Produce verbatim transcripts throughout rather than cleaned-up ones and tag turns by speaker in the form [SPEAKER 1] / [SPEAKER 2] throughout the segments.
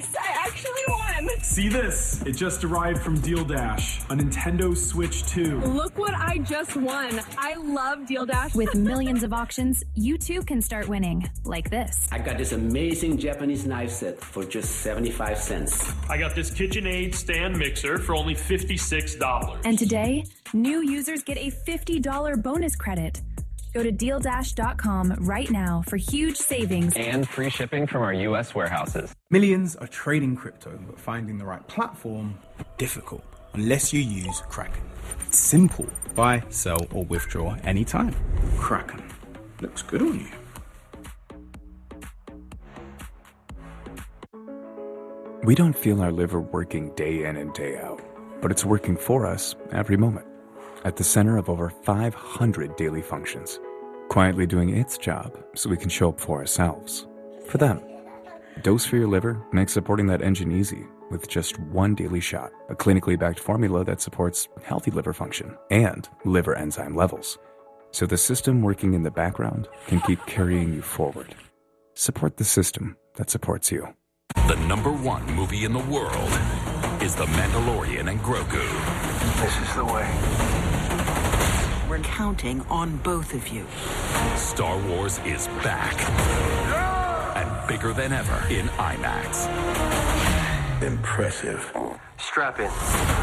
[SPEAKER 1] Yes, I actually won.
[SPEAKER 2] See this? It just arrived from Deal Dash, a Nintendo Switch two.
[SPEAKER 1] Look what I just won. I love Deal Dash.
[SPEAKER 3] With millions of auctions, you too can start winning, like this.
[SPEAKER 4] I got this amazing Japanese knife set for just seventy-five cents.
[SPEAKER 5] I got this KitchenAid stand mixer for only fifty-six dollars.
[SPEAKER 3] And today, new users get a fifty dollars bonus credit. Go to deal dash dot com right now for huge savings
[SPEAKER 6] and free shipping from our U S warehouses.
[SPEAKER 7] Millions are trading crypto, but finding the right platform, difficult, unless you use Kraken. It's simple. Buy, sell, or withdraw anytime. Kraken. Looks good on you.
[SPEAKER 8] We don't feel our liver working day in and day out, but it's working for us every moment. At the center of over five hundred daily functions, quietly doing its job so we can show up for ourselves, for them. Dose for your liver makes supporting that engine easy with just one daily shot, a clinically backed formula that supports healthy liver function and liver enzyme levels, so the system working in the background can keep carrying you forward. Support the system that supports you.
[SPEAKER 9] The number one movie in the world is The Mandalorian and Grogu.
[SPEAKER 10] This is the way. We're counting on both of you.
[SPEAKER 9] Star Wars is back. And bigger than ever in IMAX.
[SPEAKER 10] Impressive. Strap in.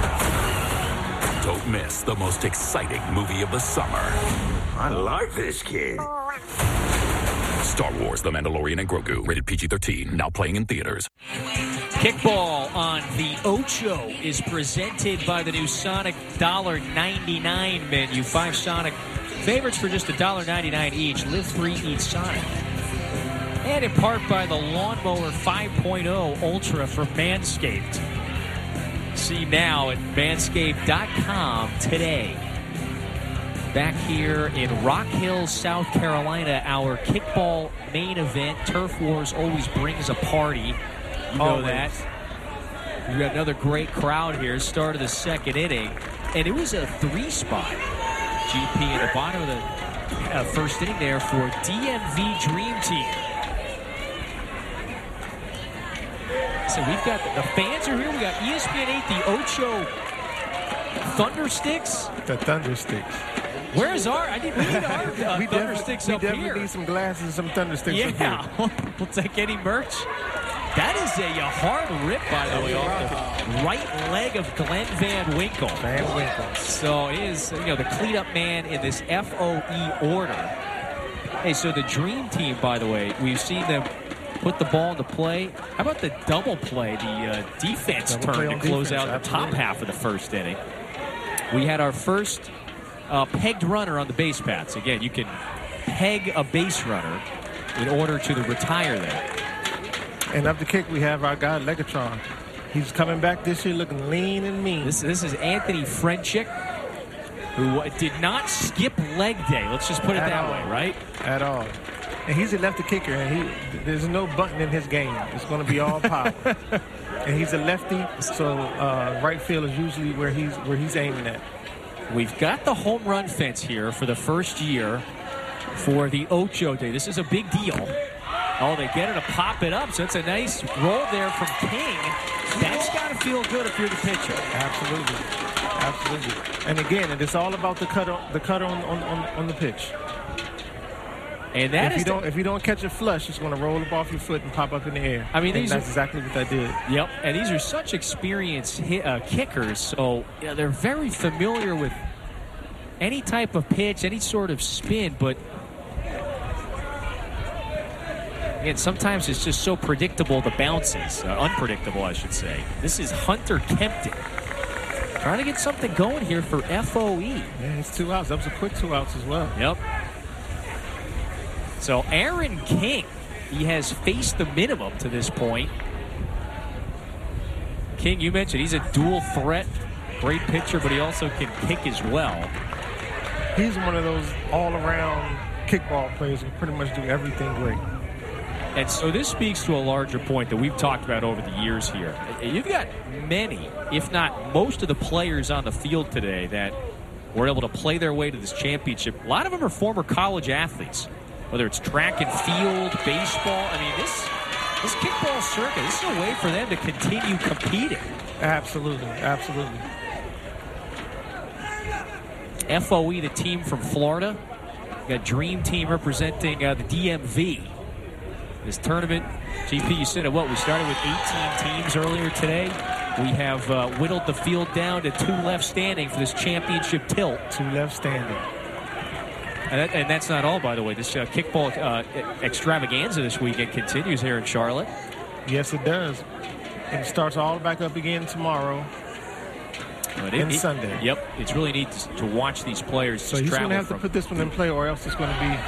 [SPEAKER 9] Don't miss the most exciting movie of the summer.
[SPEAKER 10] I like this kid.
[SPEAKER 9] Star Wars, The Mandalorian and Grogu. Rated P G thirteen. Now playing in theaters.
[SPEAKER 11] Kickball on the Ocho is presented by the new Sonic one ninety-nine menu. Five Sonic favorites for just one ninety-nine each. Live free, eat Sonic. And in part by the Lawnmower five point oh Ultra from Manscaped. See now at manscaped dot com today. Back here in Rock Hill, South Carolina, our kickball main event. Turf Wars always brings a party. You know always. That. We've got another great crowd here. Start of the second inning. And it was a three-spot. G P in the bottom of the uh, first inning there for D M V Dream Team. So we've got the fans are here. We got E S P N eight, the Ocho Thundersticks.
[SPEAKER 12] The Thundersticks.
[SPEAKER 11] Where's our? I need, we need our uh,
[SPEAKER 12] we
[SPEAKER 11] Thundersticks
[SPEAKER 12] we
[SPEAKER 11] up
[SPEAKER 12] definitely
[SPEAKER 11] here.
[SPEAKER 12] We need some glasses and some Thundersticks
[SPEAKER 11] yeah.
[SPEAKER 12] up here.
[SPEAKER 11] We'll take any merch. That is a, a hard rip, by the way, off the right leg of Glenn Van Winkle.
[SPEAKER 12] Van Winkle.
[SPEAKER 11] So it is, you know, the cleanup man in this F O E order. Hey, so the Dream Team, by the way, we've seen them put the ball into play. How about the double play, the uh, defense
[SPEAKER 12] double
[SPEAKER 11] turn to close
[SPEAKER 12] defense,
[SPEAKER 11] out
[SPEAKER 12] absolutely.
[SPEAKER 11] the top half of the first inning? We had our first uh, pegged runner on the base paths. Again, you can peg a base runner in order to the retire there.
[SPEAKER 12] And up the kick, we have our guy, Legatron. He's coming back this year looking lean and mean.
[SPEAKER 11] This, this is Anthony Frenchick, who did not skip leg day. Let's just put it
[SPEAKER 12] At
[SPEAKER 11] that
[SPEAKER 12] all.
[SPEAKER 11] way, right?
[SPEAKER 12] At all. And he's a lefty kicker, and he there's no button in his game. It's going to be all power. And he's a lefty, so uh, right field is usually where he's where he's aiming at.
[SPEAKER 11] We've got the home run fence here for the first year for the Ocho Day. This is a big deal. Oh, they get it to pop it up, so it's a nice roll there from King. That's got to feel good if you're the pitcher.
[SPEAKER 12] Absolutely. Absolutely. And again, it's all about the cut on, the cut on, on, on, on the pitch.
[SPEAKER 11] And that
[SPEAKER 12] if
[SPEAKER 11] is
[SPEAKER 12] you don't
[SPEAKER 11] the,
[SPEAKER 12] if you don't catch it flush, it's going to roll up off your foot and pop up in the air.
[SPEAKER 11] I mean,
[SPEAKER 12] and
[SPEAKER 11] these
[SPEAKER 12] that's
[SPEAKER 11] are,
[SPEAKER 12] exactly what I did.
[SPEAKER 11] Yep, and these are such experienced hit, uh, kickers, so you know, they're very familiar with any type of pitch, any sort of spin, but again, sometimes it's just so predictable, the bounces. Uh, unpredictable, I should say. This is Hunter Kempton. Trying to get something going here for F O E.
[SPEAKER 12] Yeah, it's two outs. That was a quick two outs as well.
[SPEAKER 11] Yep. So Aaron King, he has faced the minimum to this point. King, you mentioned he's a dual threat. Great pitcher, but he also can kick as well.
[SPEAKER 12] He's one of those all-around kickball players who pretty much do everything great.
[SPEAKER 11] And so this speaks to a larger point that we've talked about over the years here. You've got many, if not most of the players on the field today that were able to play their way to this championship. A lot of them are former college athletes, whether it's track and field, baseball. I mean, this this kickball circuit, this is a way for them to continue competing.
[SPEAKER 12] Absolutely, absolutely.
[SPEAKER 11] F O E, the team from Florida. We got Dream Team representing uh, the D M V. This tournament, G P, you said it, what? We started with eighteen teams earlier today. We have uh, whittled the field down to two left standing for this championship tilt.
[SPEAKER 12] Two left standing.
[SPEAKER 11] And, that, and that's not all, by the way. This uh, kickball uh, extravaganza this weekend continues here in Charlotte.
[SPEAKER 12] Yes, it does. And it starts all back up again tomorrow.
[SPEAKER 11] But
[SPEAKER 12] and
[SPEAKER 11] it, it,
[SPEAKER 12] Sunday.
[SPEAKER 11] Yep, it's really neat to, to watch these players.
[SPEAKER 12] So he's going to have
[SPEAKER 11] from.
[SPEAKER 12] to put this one in play, or else it's going to be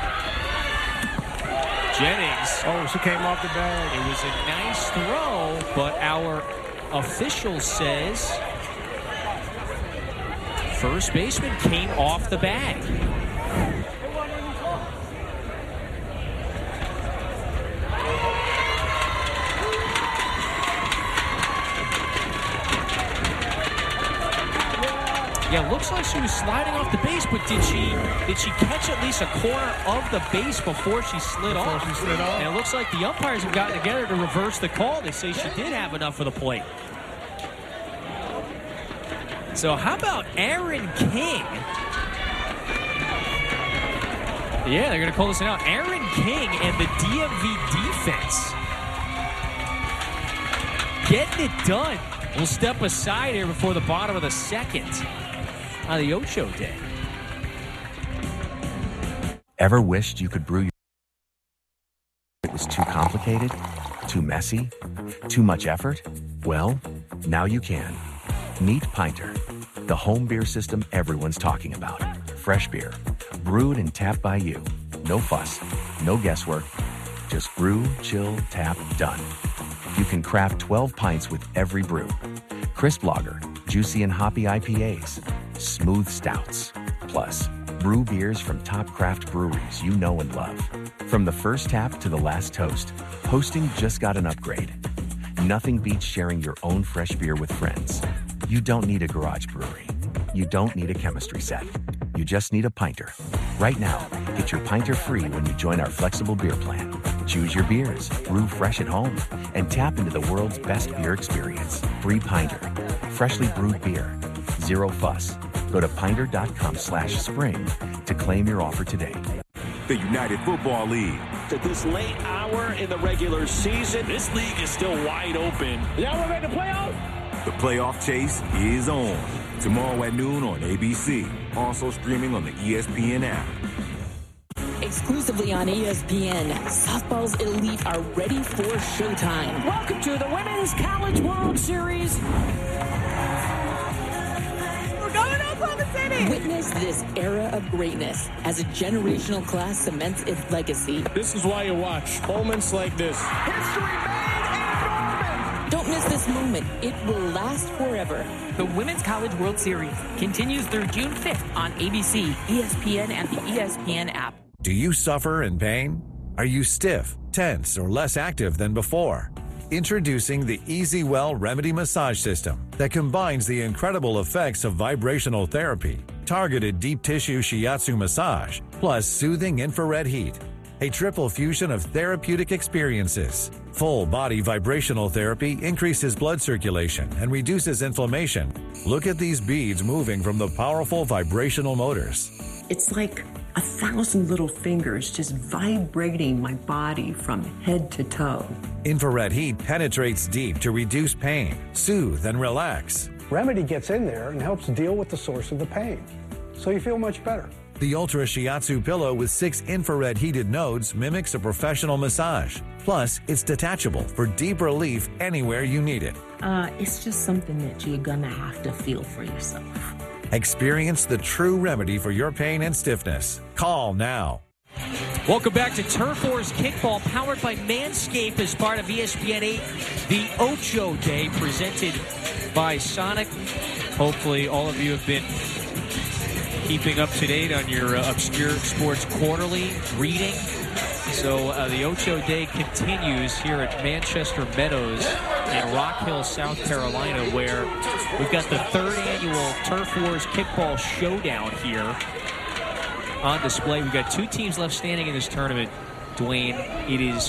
[SPEAKER 11] Jennings.
[SPEAKER 12] Oh, she came off the bag.
[SPEAKER 11] It was a nice throw, but our official says first baseman came off the bag. Yeah, looks like she was sliding off the base, but did she did she catch at least a corner of the base before she slid
[SPEAKER 12] before
[SPEAKER 11] off?
[SPEAKER 12] She slid off?
[SPEAKER 11] And it looks like the umpires have gotten together to reverse the call. They say she did have enough of the plate. So how about Aaron King? Yeah, they're going to call this out. Aaron King and the D M V defense getting it done. We'll step aside here before the bottom of the second on the Ocho Day.
[SPEAKER 13] Ever wished you could brew your... It was too complicated? Too messy? Too much effort? Well, now you can. Meet Pinter, the home beer system everyone's talking about. Fresh beer, brewed and tapped by you. No fuss, no guesswork. Just brew, chill, tap, done. You can craft twelve pints with every brew. Crisp lager, juicy and hoppy I P As, smooth stouts. Plus, brew beers from top craft breweries you know and love. From the first tap to the last toast, hosting just got an upgrade. Nothing beats sharing your own fresh beer with friends. You don't need a garage brewery. You don't need a chemistry set. You just need a Pinter. Right now, get your Pinter free when you join our flexible beer plan. Choose your beers, brew fresh at home, and tap into the world's best beer experience. Free Pinter. Freshly brewed beer. Zero fuss. Go to pinter.com slash spring to claim your offer today.
[SPEAKER 14] The United Football League.
[SPEAKER 15] At this late hour in the regular season, this league is still wide open.
[SPEAKER 14] Y'all want to make the playoffs? The playoff chase is on. Tomorrow at noon on A B C. Also streaming on the E S P N app.
[SPEAKER 16] Exclusively on E S P N, softball's elite are ready for showtime.
[SPEAKER 17] Welcome to the Women's College World Series.
[SPEAKER 16] We're going Oklahoma City! Witness this era of greatness as a generational class cements its legacy.
[SPEAKER 15] This is why you watch moments like this.
[SPEAKER 17] History made in Norman!
[SPEAKER 16] Don't miss this moment. It will last forever.
[SPEAKER 17] The Women's College World Series continues through June fifth on A B C, E S P N, and the E S P N app.
[SPEAKER 18] Do you suffer in pain? Are you stiff, tense, or less active than before? Introducing the EasyWell Remedy Massage System that combines the incredible effects of vibrational therapy, targeted deep tissue shiatsu massage, plus soothing infrared heat. A triple fusion of therapeutic experiences. Full body vibrational therapy increases blood circulation and reduces inflammation. Look at these beads moving from the powerful vibrational motors.
[SPEAKER 19] It's like a thousand little fingers just vibrating my body from head to toe.
[SPEAKER 18] Infrared heat penetrates deep to reduce pain, soothe, and relax.
[SPEAKER 20] Remedy gets in there and helps deal with the source of the pain, so you feel much better.
[SPEAKER 18] The Ultra Shiatsu pillow with six infrared heated nodes mimics a professional massage. Plus, it's detachable for deep relief anywhere you need it.
[SPEAKER 21] Uh, it's just something that you're gonna have to feel for yourself.
[SPEAKER 18] Experience the true remedy for your pain and stiffness. Call now.
[SPEAKER 11] Welcome back to Turf Wars Kickball, powered by Manscaped as part of E S P N eight, the Ocho Day, presented by Sonic. Hopefully all of you have been keeping up to date on your uh, Obscure Sports Quarterly reading. So uh, the Ocho Day continues here at Manchester Meadows in Rock Hill, South Carolina, where we've got the third annual Turf Wars Kickball Showdown here on display. We've got two teams left standing in this tournament. Dwayne, it is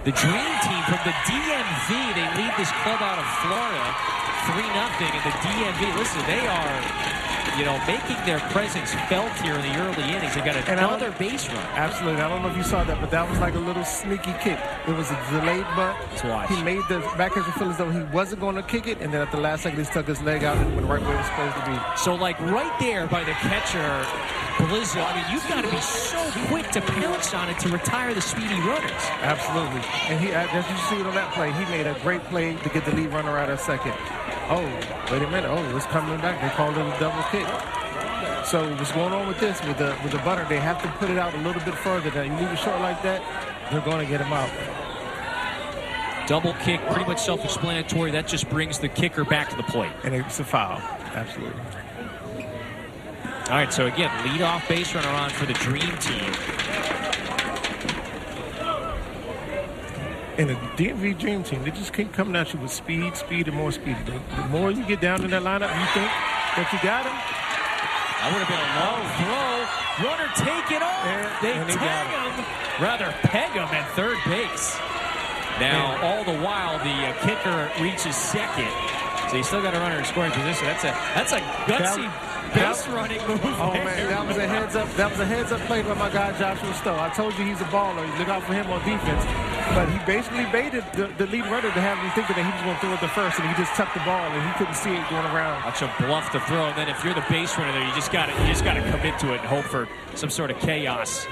[SPEAKER 11] The Dream Team from the D M V, they lead this club out of Florida three nothing, and the D M V, listen, they are, you know, making their presence felt here in the early innings. They got another base run.
[SPEAKER 12] Absolutely. I don't know if you saw that, but that was like a little sneaky kick. It was a delayed bunt.
[SPEAKER 11] Let's watch.
[SPEAKER 12] He made the backcatcher feel as though he wasn't going to kick it, and then at the last second, he stuck his leg out and went right where it was supposed to be.
[SPEAKER 11] So, like, right there by the catcher, Blizzo, I mean, you've got to be so quick to pounce on it to retire the speedy runners.
[SPEAKER 12] Absolutely. And he, as you see it on that play, he made a great play to get the lead runner out at second. Oh, wait a minute. Oh, it's coming back. They called it a double kick. So what's going on with this, with the with the bunter, they have to put it out a little bit further. Now, you leave it short like that, they're going to get him out.
[SPEAKER 11] Double kick, pretty much self-explanatory. That just brings the kicker back to the plate.
[SPEAKER 12] And it's a foul. Absolutely.
[SPEAKER 11] All right, so again, leadoff base runner on for the Dream Team.
[SPEAKER 12] And the D M V Dream Team, they just keep coming at you with speed, speed, and more speed. The, the more you get down in that lineup, you think that you got him.
[SPEAKER 11] That would have been a long throw. Runner take it off.
[SPEAKER 12] And,
[SPEAKER 11] they
[SPEAKER 12] and
[SPEAKER 11] tag him. Rather peg him at third base. Now, and all the while, the uh, kicker reaches second. So you still got a runner in scoring position. That's a that's a gutsy base running move.
[SPEAKER 12] Oh man, that was a heads up. That was a heads up play by my guy Joshua Stowe. I told you he's a baller. Look out for him on defense. But he basically baited the, the lead runner to have him thinking that he was going to throw it to first, and he just tucked the ball, and he couldn't see it going around.
[SPEAKER 11] Watch him bluff the throw, and then if you're the base runner there, you just got to you just got to commit to it and hope for some sort of chaos.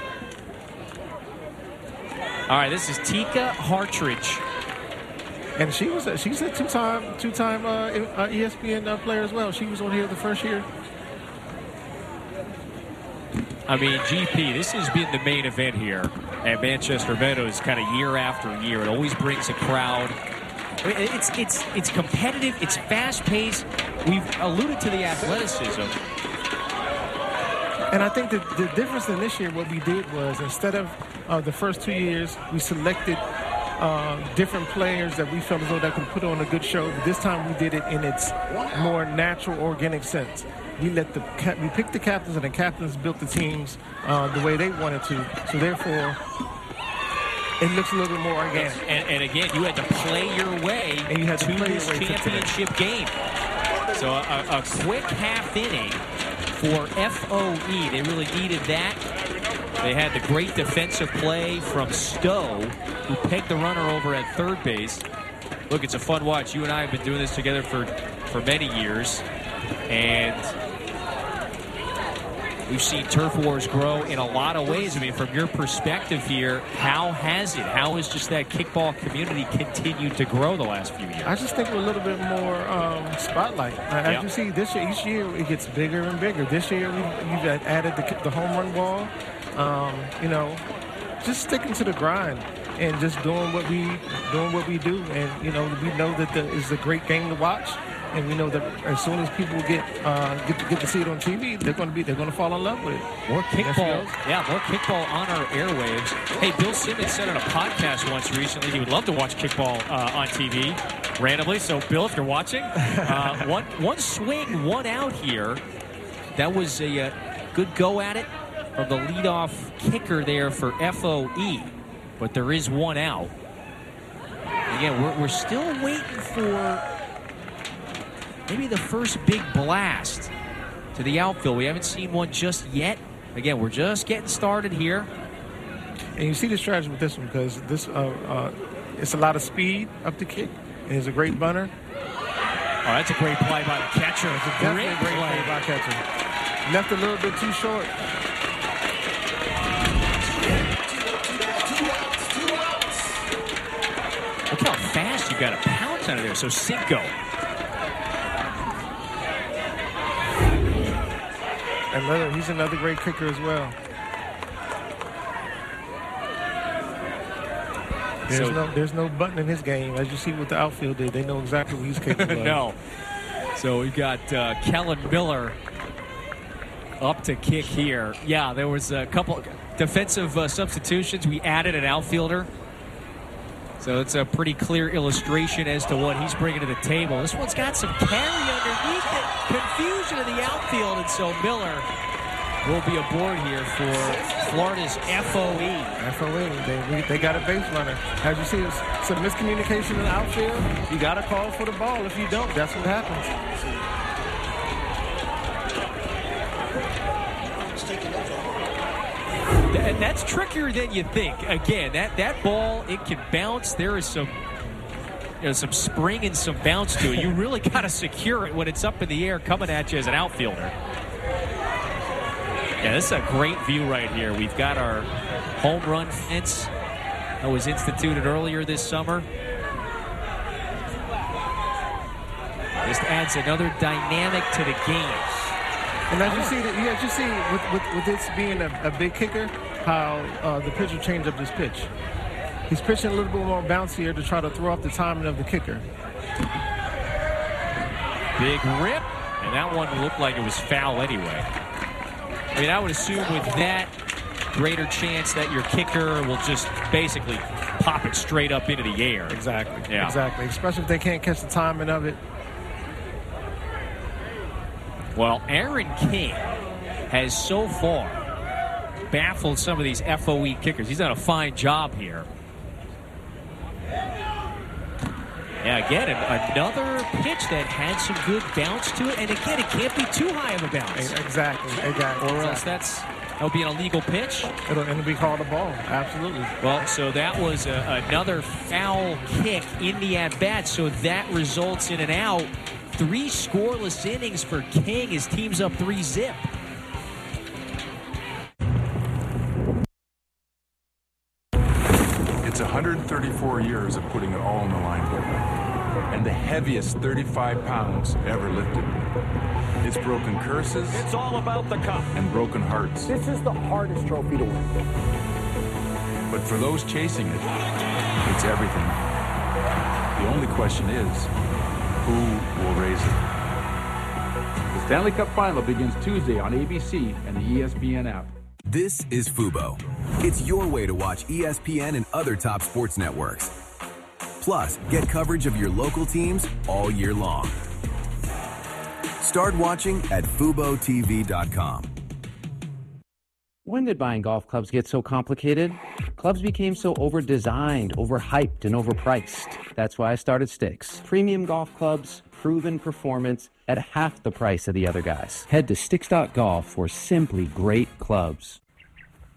[SPEAKER 11] All right, this is Tika Hartridge.
[SPEAKER 12] And she was a, she's a two-time two-time uh, E S P N uh, player as well. She was on here the first year.
[SPEAKER 11] I mean, G P, this has been the main event here at Manchester Meadows, kind of year after year. It always brings a crowd. I mean, it's it's it's competitive. It's fast-paced. We've alluded to the athleticism.
[SPEAKER 12] And I think that the difference in this year, what we did was instead of uh, the first two years, we selected Uh, different players that we felt as though that could put on a good show. But this time we did it in its more natural, organic sense. We let the we picked the captains, and the captains built the teams uh, the way they wanted to. So therefore, it looks a little bit more organic.
[SPEAKER 11] And, and again, you had to play your way
[SPEAKER 12] and you had to,
[SPEAKER 11] to
[SPEAKER 12] play
[SPEAKER 11] this
[SPEAKER 12] your way
[SPEAKER 11] championship to game. So a, a quick half inning for F O E. They really needed that. They had the great defensive play from Stowe, who pegged the runner over at third base. Look, it's a fun watch. You and I have been doing this together for, for many years. And we've seen Turf Wars grow in a lot of ways. I mean, from your perspective here, how has it? How has just that kickball community continued to grow the last few years?
[SPEAKER 12] I just think we're a little bit more um, spotlight. As yep. you see, this year, each year it gets bigger and bigger. This year we've, we've added the, the home run ball. Um, you know, just sticking to the grind and just doing what we doing what we do. And you know, we know that the, it's a great game to watch, and we know that as soon as people get uh, get, get to see it on T V, they're going to be they're going to fall in love with it.
[SPEAKER 11] More kickball, yeah, more kickball on our airwaves. Hey, Bill Simmons said on a podcast once recently he would love to watch kickball uh, on T V randomly. So, Bill, if you're watching, uh, one one swing, one out here. That was a uh, good go at it from the leadoff kicker there for F O E, but there is one out. Again, we're, we're still waiting for maybe the first big blast to the outfield. We haven't seen one just yet. Again, we're just getting started here.
[SPEAKER 12] And you see the strategy with this one because this uh, uh, it's a lot of speed up the kick, and it's a great bunter.
[SPEAKER 11] Oh, that's a great play by the catcher. It's a great,
[SPEAKER 12] great play. play by catcher. Left a little bit too short.
[SPEAKER 11] Look how fast you got to pounce out of there. So Cinco.
[SPEAKER 12] Another, he's another great kicker as well. There's
[SPEAKER 11] so,
[SPEAKER 12] no there's no button in his game. As you see what the outfield did, they know exactly what he's capable of.
[SPEAKER 11] No. So we've got uh, Kellen Miller up to kick here. Yeah, there was a couple defensive uh, substitutions. We added an outfielder. So it's a pretty clear illustration as to what he's bringing to the table. This one's got some carry underneath it. Confusion in the outfield, and so Miller will be aboard here for Florida's F O E.
[SPEAKER 12] F O E, they, they got a base runner. As you see, some miscommunication in the outfield. You got to call for the ball. If you don't, that's what happens.
[SPEAKER 11] And that's trickier than you think. Again, that, that ball, it can bounce. There is some, you know, some spring and some bounce to it. You really got to secure it when it's up in the air coming at you as an outfielder. Yeah, this is a great view right here. We've got our home run fence that was instituted earlier this summer. Just adds another dynamic to the game.
[SPEAKER 12] And as you see, that, yeah, as you see with, with, with this being a, a big kicker, how uh, the pitcher changed up his pitch. He's pitching a little bit more bouncier to try to throw off the timing of the kicker.
[SPEAKER 11] Big rip, and that one looked like it was foul anyway. I mean, I would assume with that, greater chance that your kicker will just basically pop it straight up into the air.
[SPEAKER 12] Exactly.
[SPEAKER 11] Yeah.
[SPEAKER 12] Exactly. Especially if they can't catch the timing of it.
[SPEAKER 11] Well, Aaron King has so far baffled some of these F O E kickers. He's done a fine job here. Yeah, again, another pitch that had some good bounce to it. And again, it can't be too high of a bounce.
[SPEAKER 12] Exactly. Exactly.
[SPEAKER 11] Or else that's, that'll be an illegal pitch.
[SPEAKER 12] It'll, it'll be called a ball. Absolutely.
[SPEAKER 11] Well, so that was a, another foul kick in the at-bat. So that results in an out. Three scoreless innings for King. His team's up three zip.
[SPEAKER 2] It's one hundred thirty-four years of putting it all on the line. And the heaviest thirty-five pounds ever lifted. It's broken curses.
[SPEAKER 15] It's all about the cup.
[SPEAKER 2] And broken hearts.
[SPEAKER 20] This is the hardest trophy to win.
[SPEAKER 2] But for those chasing it, it's everything. The only question is, who will raise it?
[SPEAKER 22] The Stanley Cup Final begins Tuesday on A B C and the E S P N app.
[SPEAKER 23] This is Fubo. It's your way to watch E S P N and other top sports networks. Plus, get coverage of your local teams all year long. Start watching at fubo T V dot com.
[SPEAKER 4] When did buying golf clubs get so complicated? Clubs became so over-designed, overhyped, and overpriced. That's why I started Sticks. Premium golf clubs, proven performance at half the price of the other guys. Head to Sticks dot golf for simply great clubs.